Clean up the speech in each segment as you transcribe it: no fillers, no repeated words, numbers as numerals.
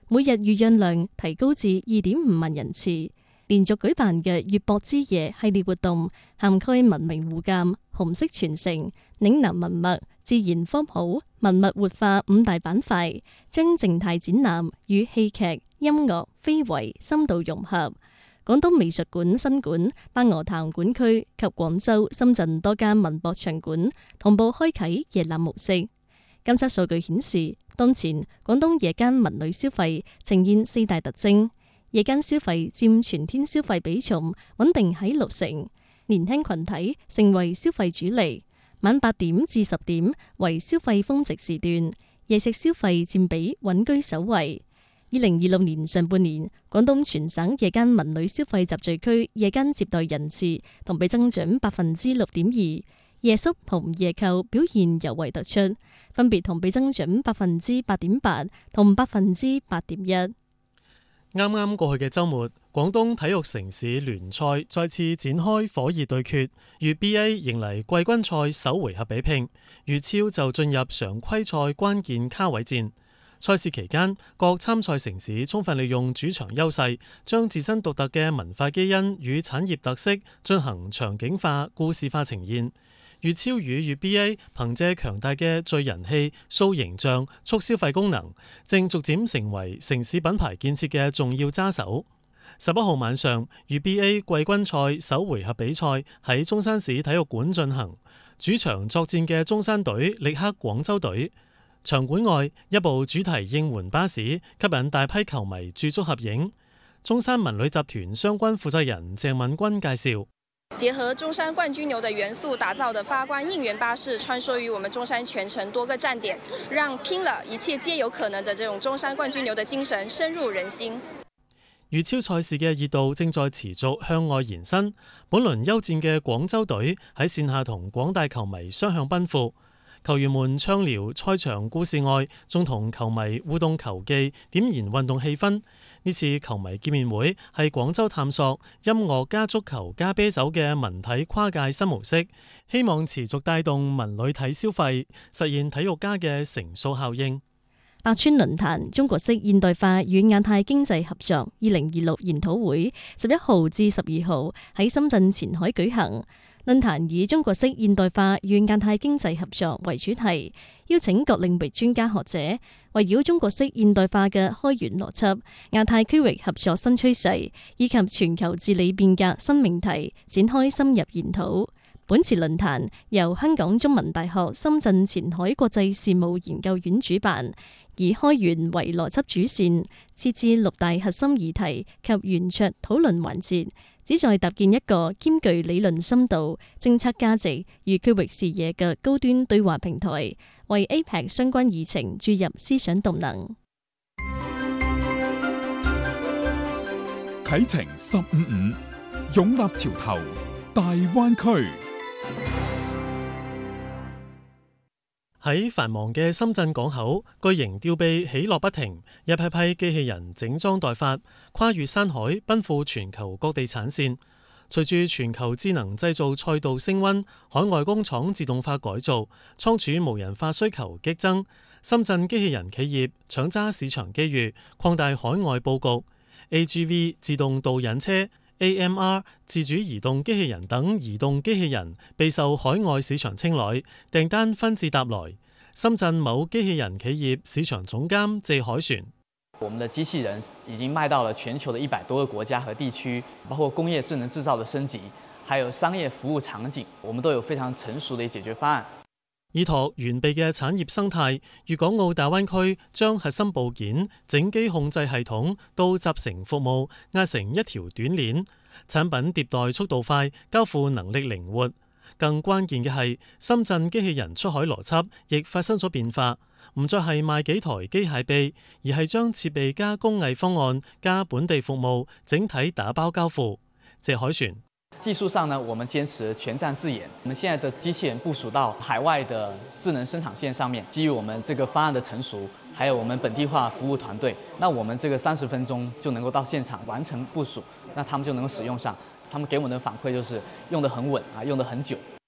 每日預約量提高至2.5萬人次。連續舉辦嘅粵博之夜系列活動，涵蓋文明互鑒、紅色傳承、嶺南文物、自然科普、文物活化5大板塊，將靜態展覽與戲劇、音樂、非遺深度融合。廣東美術館新館、白鵝潭館區及廣州、深圳多間文博場館同步開啟夜覽模式。監測數據顯示，當前廣東夜間文旅消費呈現4大特徵。夜間消費佔全天消費比重穩定喺60%，年輕群體成為消費主力。晚8點至10點為消費峰值時段，夜食消費佔比穩居首位。2026年上半年，廣東全省夜間文旅消費集聚區夜間接待人次同比增長6.2%，夜宿同夜購表現尤為突出，分別同比增長8.8%同8.1%。 啱啱過去嘅週末，廣東體育城市聯賽再次展開火熱對決，粵 BA 迎嚟季軍賽首回合比拼，粵超就進入常規賽關鍵卡位戰。賽事期間，各參賽城市充分利用主場優勢，將自身獨特嘅文化基因與產業特色進行場景化、故事化呈現。粵超與粵 BA 憑借強大嘅聚人氣、塑形象、促消費功能，正逐漸成為城市品牌建設嘅重要揸手。11號晚上，粵 BA 季軍賽首回合比賽喺中山市體育館進行，主場作戰嘅中山隊力克廣州隊。場館外，一部主題應援巴士吸引大批球迷駐足合影。中山文旅集團相關負責人鄭敏君介紹。 結合中山冠軍牛的元素打造的發光應援巴士穿梭於我們中山全城多個站點，讓拼了一切皆有可能的這種中山冠軍牛的精神深入人心。 粵超賽事嘅熱度正在持續向外延伸，本輪休戰嘅廣州隊喺線下同廣大球迷雙向奔赴，球員們暢聊賽場故事外，仲同球迷互動球技，點燃運動氣氛。呢次球迷見面會係廣州探索音樂加足球加啤酒嘅文體跨界新模式，希望持續帶動文旅體消費，實現體育家嘅乘數效應。 百川論壇中國式現代化與亞太經濟合作2026研討會11號至12號喺深圳前海舉行。論壇以中國式現代化與亞太經濟合作為主題，邀請各領域專家學者圍繞中國式現代化嘅開源邏輯、亞太區域合作新趨勢以及全球治理變革新命題展開深入研討。本次論壇由香港中文大學深圳前海國際事務研究院主辦，以開源為邏輯主線，設置6大核心議題及圓桌討論環節，旨在搭建一個兼具理論深度、政策價值與區域視野嘅高端對話平台，為 APEC 相關議程注入思想動能。 啟程155，勇立潮頭，大灣區。 喺繁忙嘅深圳港口，巨型吊臂起落不停，一批批機器人整裝待發，跨越山海，奔赴全球各地產線。隨住全球智能製造賽道升溫，海外工廠自動化改造，倉儲無人化需求激增，深圳機器人企業搶揸市場機遇，擴大海外佈局。AGV 自動導引車、AMR 自主移動機器人等移動機器人備受海外市場青睞，訂單紛至沓來。深圳某機器人企業市場總監謝海旋： 我們的機器人已經賣到了全球的100多個國家和地區，包括工業智能製造的升級，還有商業服務場景，我們都有非常成熟的解決方案。 依託完備嘅產業生態，粵港澳大灣區將核心部件、整機控制系統到集成服務壓成一條短鏈，產品迭代速度快，交付能力靈活。更關鍵嘅係，深圳機器人出海邏輯亦發生咗變化，唔再係賣幾台機械臂，而係將設備加工藝方案加本地服務整體打包交付。謝海旋： 技術上呢，我們堅持全站自研。我們現在的機器人部署到海外的智能生產線上面，基於我們這個方案的成熟，還有我們本地化服務團隊，那我們這個30分鐘就能夠到現場完成部署，那他們就能夠使用上。他們給我們的反饋就是用得很穩啊，用得很久。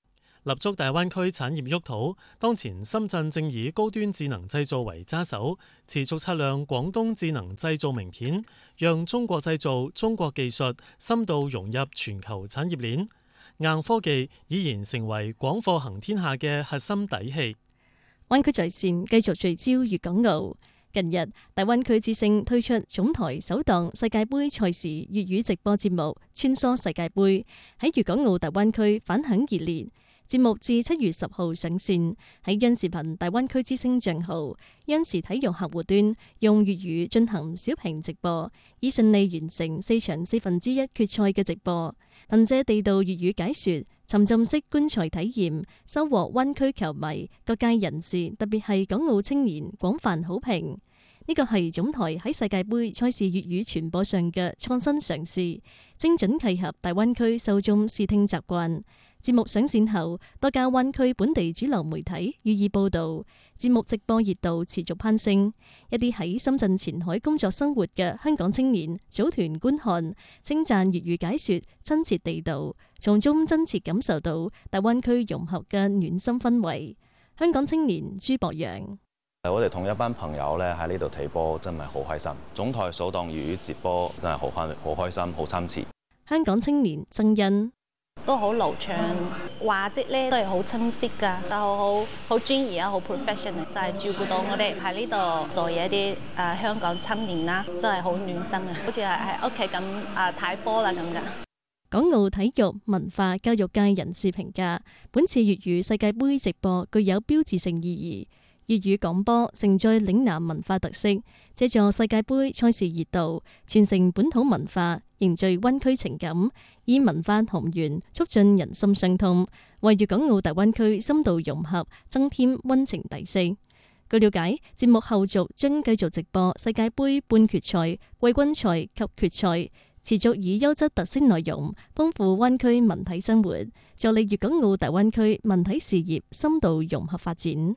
立足大灣區產業沃土。當前深圳正以高端智能製造為揸手，持續擦亮廣東智能製造名片，讓中國製造、中國技術深度融入全球產業鏈。硬科技已然成為廣貨行天下嘅核心底氣。 灣區在線繼續聚焦粵港澳。近日，大灣區之聲推出總台首檔世界盃賽事粵語直播節目《穿梭世界盃》，喺粵港澳大灣區反響熱烈。節目自7月10號上線，喺央視頻大灣區之聲賬號、央視體育客戶端用粵語進行小屏直播，已順利完成4場1/4決賽嘅直播。憑借地道粵語解說、沉浸式觀賽體驗，收穫灣區球迷、各界人士，特別係港澳青年廣泛好評。呢個係總台喺世界盃賽事粵語傳播上嘅創新嘗試，精準契合大灣區受眾視聽習慣。節目上線後，多家灣區本地主流媒體予以報導，節目直播熱度持續攀升。一啲喺深圳前海工作生活嘅香港青年組團觀看，稱讚粵語解說親切地道，從中真切感受到大灣區融合嘅暖心氛圍。香港青年朱博洋： 我哋同一班朋友咧喺呢度睇波，真係好開心。總台首檔粵語直播真係好開心，好親切。 香港青年曾欣： 都好流暢，話節咧都係好清晰㗎，就好專業啊，好 professional，就係照顧到我哋喺呢度做嘢啲香港青年啦，真係好暖心嘅，好似係喺屋企咁睇波啦咁㗎。 港澳體育文化教育界人士評價，本次粵語世界盃直播具有標誌性意義。粵語廣播承載嶺南文化特色，借助世界盃賽事熱度，傳承本土文化，凝聚灣區情感，以文化同源促進人心相通，為粵港澳大灣區深度融合增添溫情底色。據了解，節目後續將繼續直播世界盃半決賽、季軍賽及決賽，持續以優質特色內容豐富灣區文體生活，助力粵港澳大灣區文體事業深度融合發展。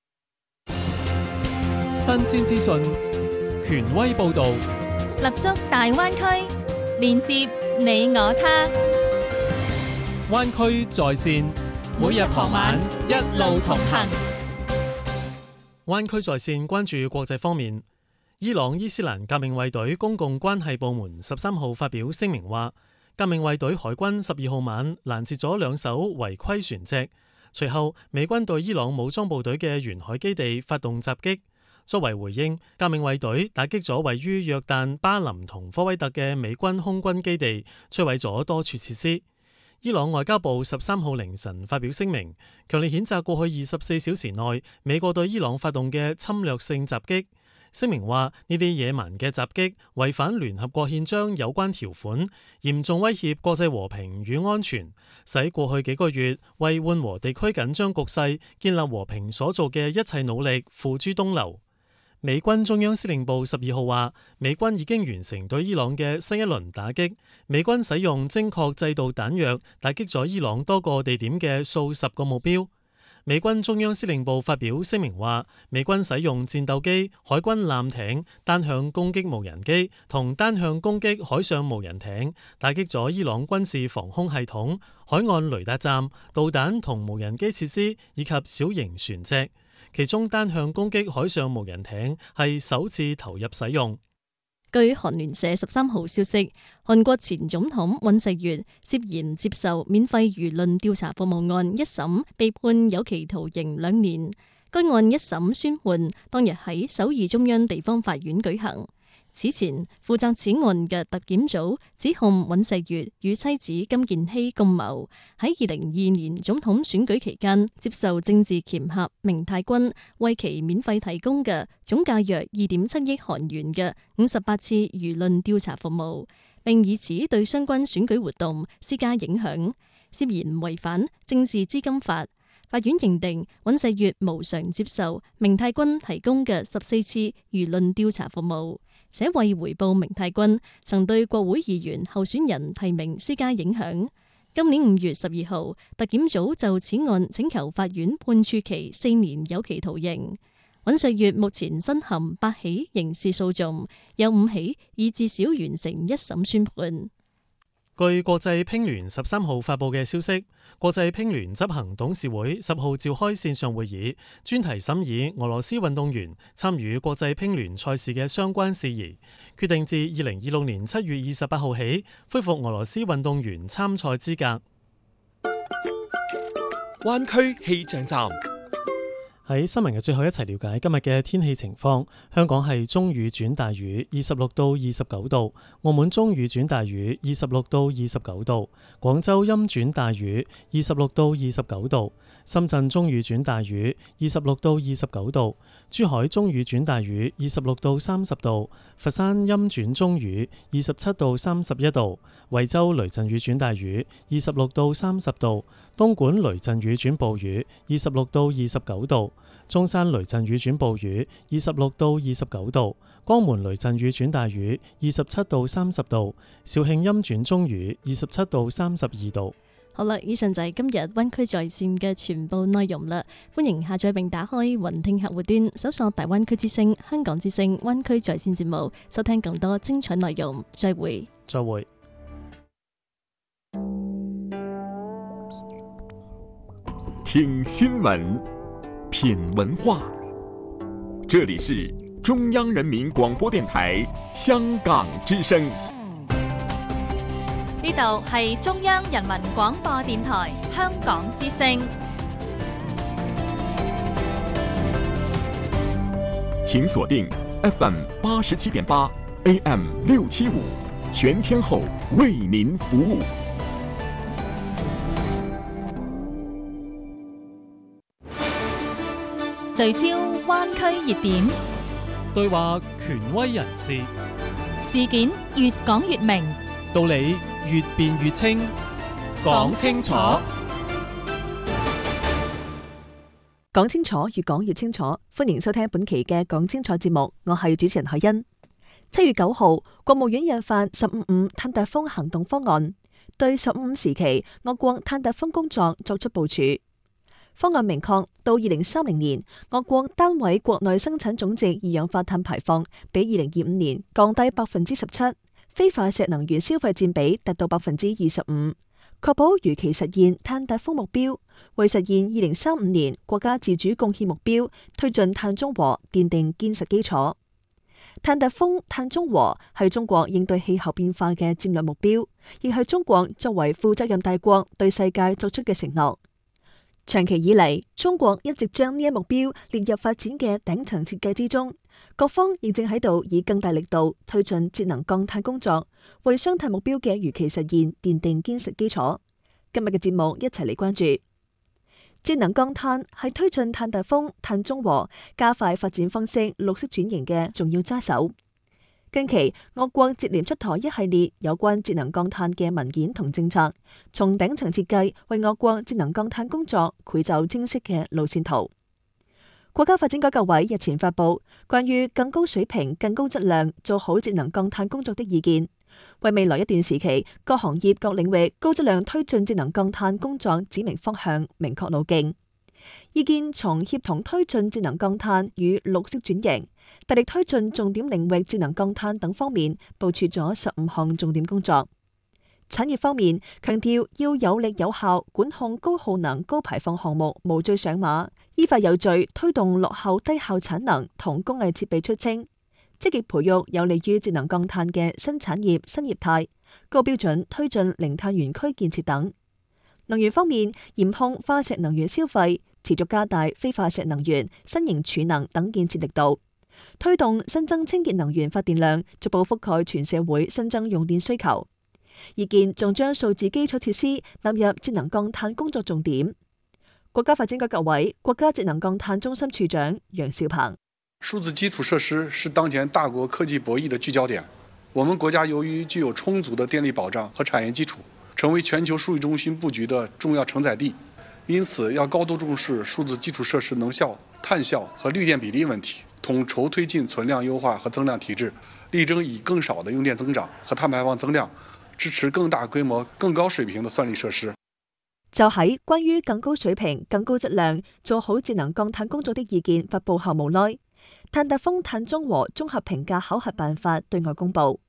新鮮資訊，權威報導， 立足大灣區，連接你我他。 灣區在線，每日傍晚一路同行。灣區在線關注國際方面，伊朗伊斯蘭革命衛隊公共關係部門13號發表聲明話，革命衛隊海軍12號晚攔截咗2艘違規船隻，隨後美軍對伊朗武裝部隊嘅沿海基地發動襲擊。作為回應，革命衛隊打擊咗位於約旦、巴林同科威特嘅美軍空軍基地，摧毀咗多處設施。伊朗外交部13號凌晨發表聲明，強烈譴責過去24小時內美國對伊朗發動嘅侵略性襲擊。聲明話，呢啲野蠻嘅襲擊違反聯合國憲章有關條款，嚴重威脅國際和平與安全，使過去幾個月為緩和地區緊張局勢、建立和平所做嘅一切努力付諸東流。美軍中央司令部12號話，美軍已經完成對伊朗嘅新一輪打擊。美軍使用精確制導彈藥打擊咗伊朗多個地點嘅數十個目標。美軍中央司令部發表聲明話，美軍使用戰鬥機、海軍艦艇、單向攻擊無人機同單向攻擊海上無人艇，打擊咗伊朗軍事防空系統、海岸雷達站、導彈同無人機設施以及小型船隻。其中單向攻擊海上無人艇係首次投入使用。 據韓聯社13號消息，韓國前總統尹錫悅涉嫌接受免費輿論調查服務案一審，被判有期徒刑2年。該案一審宣判當日喺首爾中央地方法院舉行。此前，負責此案嘅特檢組指控尹錫悅與妻子金建希共謀，喺2022年總統選舉期間接受政治掮客明泰君為其免費提供嘅總價約2.7億韓元嘅58次輿論調查服務，並以此對相關選舉活動施加影響，涉嫌違反政治資金法。法院認定尹錫悅無償接受明泰君提供嘅14次輿論調查服務，且為回報明泰君曾對國會議員候選人提名施加影響。今年5月12號，特檢組就此案請求法院判處其4年有期徒刑。尹錫悅目前身陷8起刑事訴訟，有5起已至少完成一審宣判。 據國際乒聯13號發布嘅消息，國際乒聯執行董事會10號召開線上會議，專題審議俄羅斯運動員參與國際乒聯賽事嘅相關事宜，決定自2026年7月28號起恢復俄羅斯運動員參賽資格。 灣區氣象站。 喺新聞嘅最後，一齊了解今日嘅天氣情況。香港係中雨轉大雨，26到29度；澳門中雨轉大雨，26到29度；廣州陰轉大雨，26到29度；深圳中雨轉大雨，26到29度；珠海中雨轉大雨，26到30度；佛山陰轉中雨，27到31度；惠州雷陣雨轉大雨，26到30度；東莞雷陣雨轉暴雨，26到29度；中山雷陣雨轉暴雨，26到29度；江門雷陣雨轉大雨，27到30度；肇慶陰轉中雨，27到32度。 好啦，以上就係今日灣區在線嘅全部內容啦。歡迎下載並打開雲聽客戶端，搜索大灣區之聲、香港之聲、灣區在線節目，收聽更多精彩內容。再會。 再會。 聽新聞，品文化，這裡是中央人民廣播電台香港之聲。 呢度係中央人民廣播電台香港之聲。 請鎖定 FM 87.8 AM 675，全天候為您服務。 聚焦灣區熱點， 對話權威人士， 事件越講越明， 道理越辯越清，講清楚。 講清楚，越講越清楚。歡迎收聽本期嘅講清楚節目，我係主持人海欣。7月9號，國務院印發15.5碳達峰行動方案，對15時期我國碳達峰工作作出部署。方案明確，到2030年，我國單位國內生產總值二氧化碳排放比2025年降低17%，非化石能源消費佔比達到25%，確保如期實現碳達峰目標，為實現2035年國家自主貢獻目標推進碳中和奠定堅實基礎。碳達峰、碳中和係中國應對氣候變化嘅戰略目標，亦係中國作為負責任大國對世界作出嘅承諾。長期以嚟，中國一直將呢一目標列入發展嘅頂層設計之中，各方亦正喺度以更大力度推進節能降碳工作，為雙碳目標嘅如期實現奠定堅實基礎。今日嘅節目一齊嚟關注節能降碳係推進碳達峰、碳中和、加快發展方式綠色轉型嘅重要揸手。近期，我國接連出台一系列有關節能降碳嘅文件同政策，從頂層設計為我國節能降碳工作繪就清晰嘅路線圖。國家發展改革委日前發布關於更高水平、更高質量做好節能降碳工作的意見，為未來一段時期各行業各領域高質量推進節能降碳工作指明方向、明確路徑。意見從協同推進節能降碳與綠色轉型、大力推進重點領域節能降碳等方面部署咗15項重點工作。產業方面，強調要有力有效管控高耗能高排放項目無序上馬，依法有序推動落後低效產能同工藝設備出清，積極培育有利於節能降碳嘅新產業新業態，高標準推進零碳園區建設等。能源方面，嚴控化石能源消費，持續加大非化石能源、新型儲能等建設力度，推動新增清潔能源發電量逐步覆蓋全社會新增用電需求。意見仲將數字基礎設施納入節能降碳工作重點。國家發展改革委國家節能降碳中心處長楊少鵬： 數字基礎設施是當前大國科技博弈的聚焦點。我們國家由於具有充足的電力保障和產業基礎，成為全球數據中心布局的重要承載地。因此，要高度重視數字基礎設施能效、碳效和綠電比例問題，統籌推進存量優化和增量提質，力爭以更少的用電增長和碳排放增量，支持更大規模、更高水平的算力設施。 就喺關於更高水平、更高質量做好節能降碳工作的意見發布後無耐，碳達峰、碳中和綜合評價考核辦法對外公佈。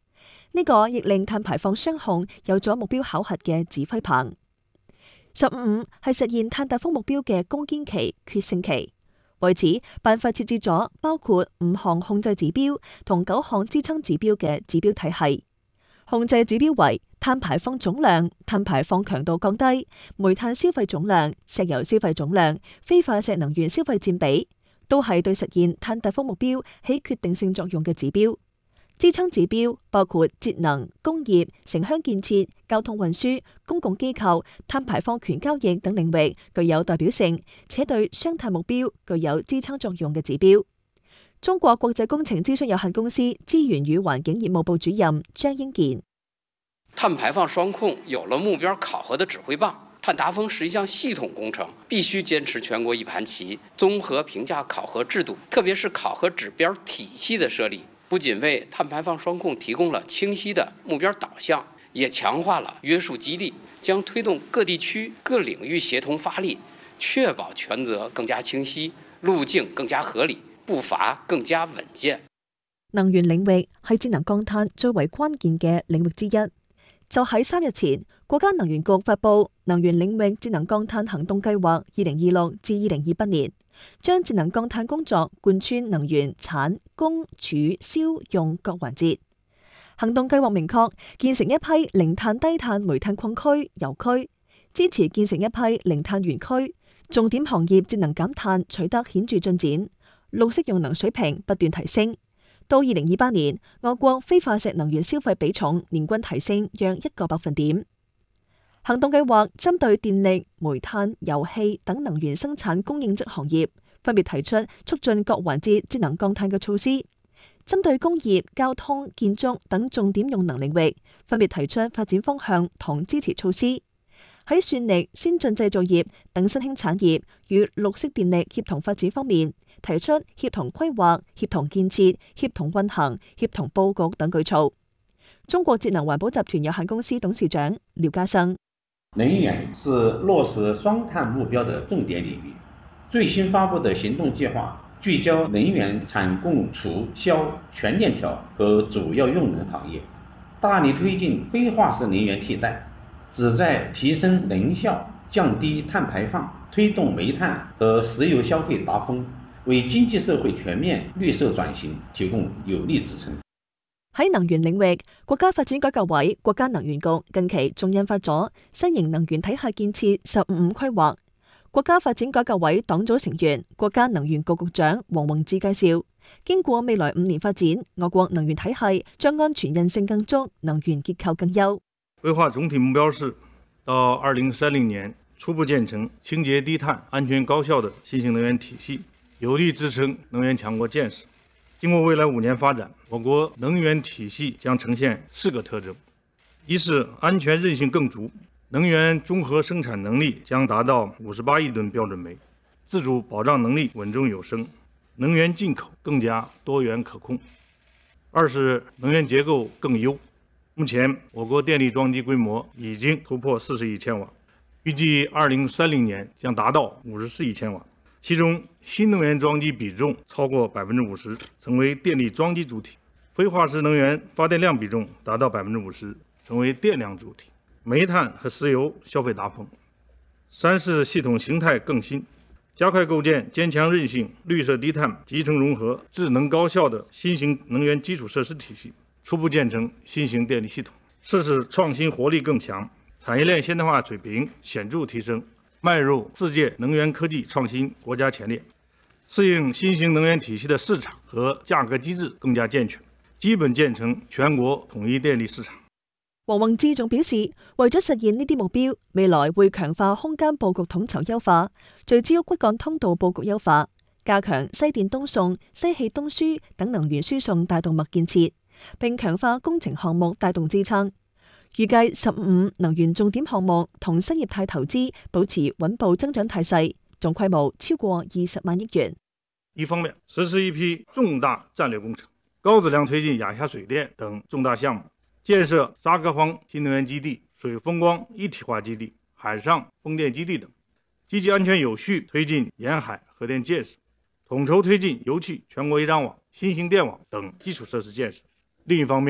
呢個亦令碳排放雙控有咗目標考核嘅指揮棒。15係實現碳達峰目標嘅攻堅期、決勝期。為此，辦法設置咗包括5項控制指標同9項支撐指標嘅指標體系。控制指標為碳排放總量、碳排放強度降低、煤炭消費總量、石油消費總量、非化石能源消費佔比，都係對實現碳達峰目標起決定性作用嘅指標。支撐指標包括節能、工業、城鄉建設、交通運輸、公共機構、碳排放權交易等領域具有代表性，且對雙碳目標具有支撐作用嘅指標。中國國際工程諮詢有限公司資源與環境業務部主任張英健： 碳排放雙控有了目標考核的指揮棒，碳達峰是一項系統工程，必須堅持全國一盤棋，綜合評價考核制度，特別是考核指標體系的設立，不僅為碳排放雙控提供了清晰的目標導向，也強化了約束激勵，將推動各地區各領域協同發力，確保權責更加清晰，路徑更加合理，步伐更加穩健。 能源領域係節能降碳最為關鍵嘅領域之一。就喺3日前，國家能源局發布能源領域節能降碳行動計劃2026至2028年，將節能降碳工作貫穿能源產、供、儲、銷、用各環節。行動計劃明確建成一批零碳低碳煤炭礦區、油區，支持建成一批零碳園區，重點行業節能減碳取得顯著進展，綠色用能水平不斷提升。到2028年，我國非化石能源消費比重年均提升約1個百分點。行動計劃針對電力、煤炭、油氣等能源生產供應側行業，分別提出促進各環節節能降碳嘅措施；針對工業、交通、建築等重點用能領域，分別提出發展方向同支持措施。喺算力、先進製造業等新興產業與綠色電力協同發展方面，提出協同規劃、協同建設、協同運行、協同佈局等舉措。中國節能環保集團有限公司董事長廖家生： 能源是落實雙碳目標的重點領域。最新發布的行動計劃聚焦能源產供儲銷全鏈條和主要用能行業，大力推進非化石能源替代，旨在提升能效、降低碳排放，推動煤炭和石油消費達峰，為經濟社會全面綠色轉型提供有力支撐。 喺能源領域，國家發展改革委、國家能源局近期仲印發咗新型能源體系建設15規劃。國家發展改革委黨組成員、國家能源局局長王宏志介紹，經過未來5年發展，我國能源體系將安全韌性更足，能源結構更優。 規劃總體目標是到2030年初步建成清潔低碳、安全高效的新型能源體系，有力支撐能源強國建設。經過未來5年發展，我國能源體系將呈現4個特徵：一是安全韌性更足，能源綜合生產能力將達到58億噸標準煤，自主保障能力穩中有升，能源進口更加多元可控；二是能源結構更優，目前我國電力裝機規模已經突破40億千瓦，預計2030年將達到54億千瓦。其中，新能源裝機比重超過50%，成為電力裝機主體；非化石能源發電量比重達到50%，成為電量主體；煤炭和石油消費達峰。三是系統形態更新，加快構建堅強韌性、綠色低碳、集成融合、智能高效的新型能源基礎設施體系，初步建成新型電力系統。四是創新活力更強，產業鏈現代化水平顯著提升，邁入世界能源科技創新國家前列，適應新型能源體系的市場和價格機制更加健全，基本建成全國統一電力市場。 王宏志仲表示，為咗實現呢啲目標，未來會強化空間佈局統籌優化，聚焦骨幹通道佈局優化，加強西電東送、西氣東輸等能源輸送帶動脈建設，並強化工程項目帶動支撐。預計15能源重點項目同新業態投資保持穩步增長態勢，總規模超過20萬億元。 一方面，實施一批重大戰略工程，高質量推進亞夏水電等重大項目，建設沙科坊新能源基地、水風光一體化基地、海上風電基地等，積極安全有序推進沿海核電建設，統籌推進油氣全國一張網、新型電網等基礎設施建設。另一方面，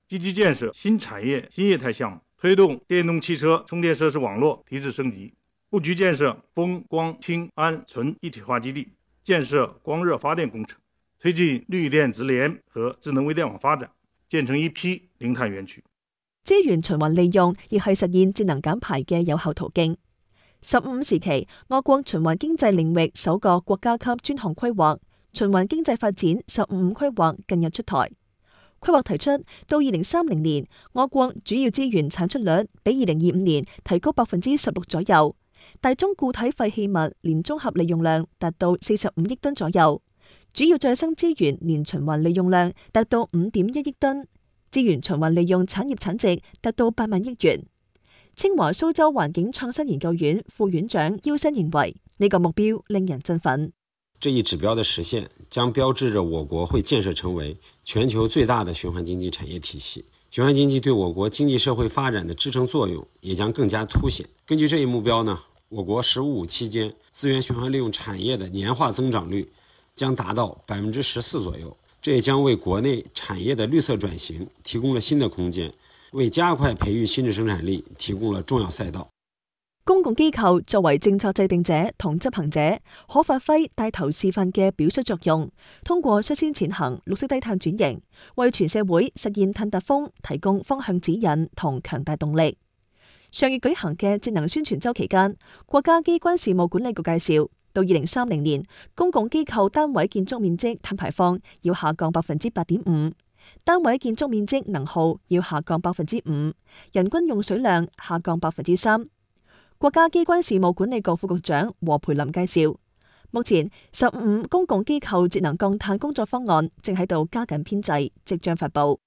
积极建设新产业、新业态项目，推动电动汽车充电设施网络提质升级，布局建设风光氢氨纯一体化基地，建设光热发電工程，推進綠電直聯和智能微電網發展，建成一批零碳園區。 資源循環利用亦係實現節能減排嘅有效途徑。15時期，我國循環經濟領域首個國家級專項規劃《循環經濟發展15規劃》近日出台。規劃提出，到2030年，我國主要資源產出率比2025年提高16%左右，大宗固體廢棄物年綜合利用量達到45億噸左右，主要再生資源年循環利用量達到5.1億噸，資源循環利用產業產值達到8萬億元。清華蘇州環境創新研究院副院長邱新認為，呢個目標令人振奮。 這一指標的實現，將標誌着我國會建設成為全球最大的循環經濟產業體系。循環經濟對我國經濟社會發展的支撐作用也將更加凸顯。根據這一目標呢，我國“十五五”期間資源循環利用產業的年化增長率將達到14%左右。這也將為國內產業的綠色轉型提供了新的空間，為加快培育新質生產力提供了重要賽道。 公共機構作為政策制定者同執行者，可發揮帶頭示範嘅表率作用，通過率先踐行綠色低碳轉型，為全社會實現碳達峰提供方向指引同強大動力。上月舉行嘅節能宣傳週期間，國家機關事務管理局介紹，到2030年，公共機構單位建築面積碳排放要下降8.5%，單位建築面積能耗要下降5%，人均用水量下降3%。國家機關事務管理局副局長和培林介紹，目前15公共機構節能降碳工作方案正喺度加緊編製，即將發布。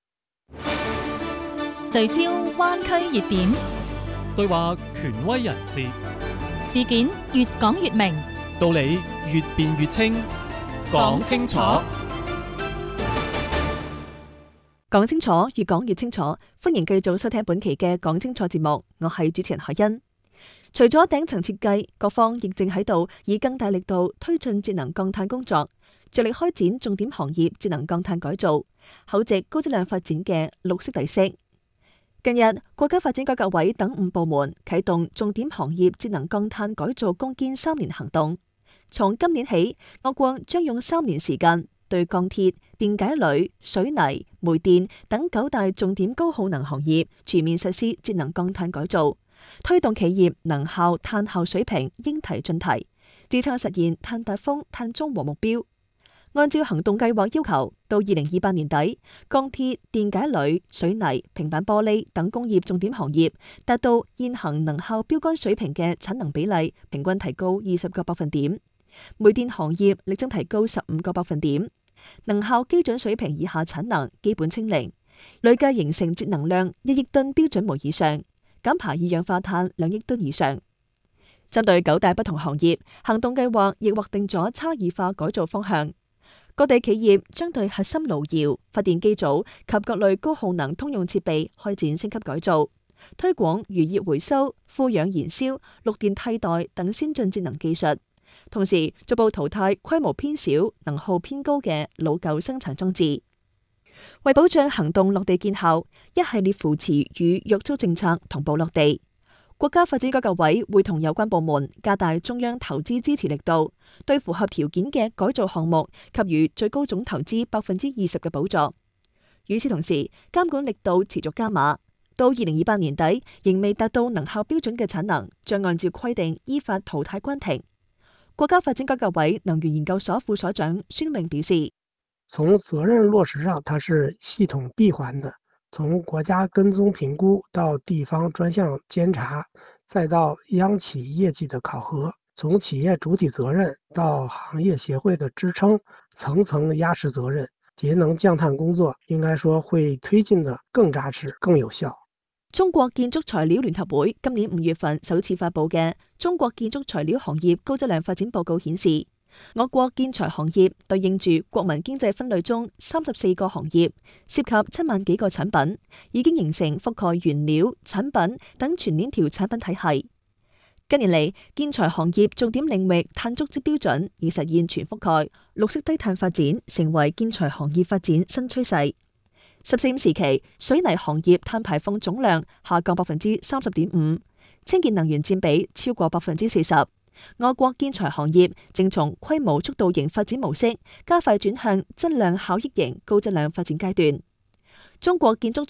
聚焦灣區熱點， 對話權威人士， 事件越講越明， 道理越辯越清，講清楚。 講清楚，越講越清楚。歡迎繼續收聽本期嘅講清楚節目，我係主持人海欣。除咗頂層設計，各方亦正喺度以更大力度推進節能降碳工作，着力開展重點行業節能降碳改造，厚植高質量發展嘅綠色底色。近日，國家發展改革委等5部門啟動重點行業節能降碳改造攻堅3年行動。從今年起，我國將用3年時間對鋼鐵、電解鋁、水泥、煤電等9大重點高耗能行業全面實施節能降碳改造。推動企業能效碳效水平應提盡提，支撐實現碳達峰、碳中和目標。按照行動計劃要求，到2028年底，鋼鐵、電解鋁、水泥、平板玻璃等工業重點行業達到現行能效標杆水平嘅產能比例平均提高20個百分點，煤電行業力爭提高15個百分點，能效基準水平以下產能基本清零，累計形成節能量1億噸標準煤以上，減排二氧化碳2億噸以上。針對9大不同行業，行動計劃亦劃定咗差異化改造方向。各地企業將對核心爐窯、發電機組及各類高耗能通用設備開展升級改造，推廣餘熱回收、負氧燃燒、綠電替代等先進節能技術，同時逐步淘汰規模偏小、能耗偏高嘅老舊生產裝置。為保障行動落地見效，一系列扶持與約束政策同步落地。國家發展改革委會同有關部門加大中央投資支持力度，對符合條件嘅改造項目給予最高總投資20%嘅補助。與此同時，監管力度持續加碼，到2028年底仍未達到能效標準嘅產能，將按照規定依法淘汰關停。國家發展改革委能源研究所副所長孫穎表示， 從責任落實上，它是系統閉環的。從國家跟蹤評估到地方專項監察，再到央企業績的考核，從企業主體責任到行業協會的支撐，層層壓實責任，節能降碳工作應該說會推進得更扎實、更有效。 中國建築材料聯合會今年5月份首次發布嘅《中國建築材料行業高質量發展報告》顯示，我國建材行業對應住國民經濟分類中34個行業，涉及7萬幾個產品，已經形成覆蓋原料、產品等全鏈條產品體系。近年嚟，建材行業重點領域碳足跡標準已實現全覆蓋，綠色低碳發展成為建材行業發展新趨勢。 14時期，水泥行業碳排放總量下降30.5%，清潔能源佔比超過40%。我國建材行業正從規模速度型發展模式，加快轉向質量效益型高質量發展階段。中國建築